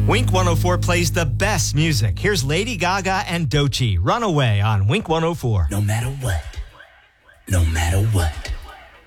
Wink 104 plays the best music. Here's Lady Gaga and Doechii, Runaway on Wink 104. No matter what. No matter what.